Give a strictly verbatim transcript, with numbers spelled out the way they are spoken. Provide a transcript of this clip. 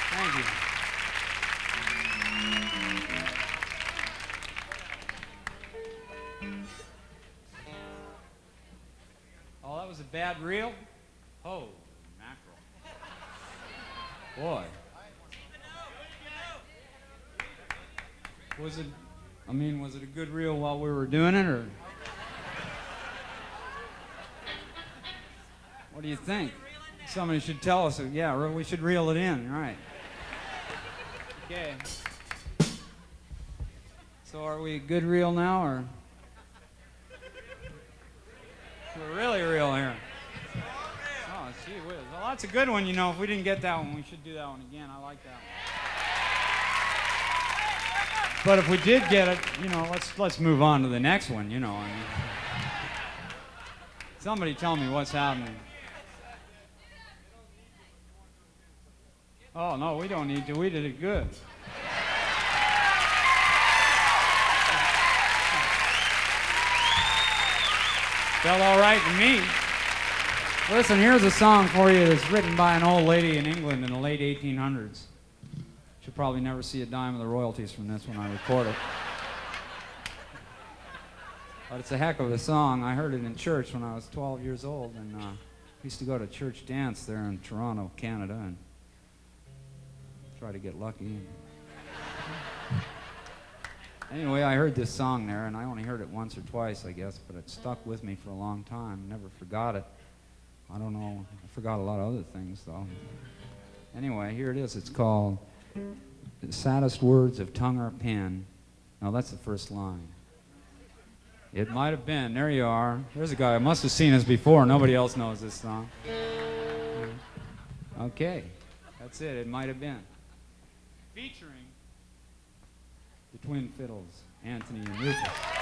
Thank you. Oh, that was a bad reel? Oh, mackerel. Boy. Was it, I mean, was it a good reel while we were doing it, or? What do you think? Somebody should tell us. Yeah, we should reel it in, right? Okay. So are we a good reel now, or? We're really real here. Oh, gee whiz. Well, that's a good one, you know. If we didn't get that one, we should do that one again. I like that one. But if we did get it, you know, let's let's move on to the next one, you know. I mean, somebody tell me what's happening. Oh, no, we don't need to. We did it good. Felt all right to me. Listen, here's a song for you that's written by an old lady in England in the late eighteen hundreds. She'll probably never see a dime of the royalties from this when I record it. But it's a heck of a song. I heard it in church when I was twelve years old, and uh, used to go to church dance there in Toronto, Canada, and try to get lucky. Anyway, I heard this song there, and I only heard it once or twice, I guess, but it stuck with me for a long time. Never forgot it. I don't know. I forgot a lot of other things, though. Anyway, here it is. It's called The Saddest Words of Tongue or Pen. Now, that's the first line. It might have been. There you are. There's a guy. I must have seen this before. Nobody else knows this song. Okay. That's it. It might have been. Featuring the Twin Fiddles, Anthony and Rufus.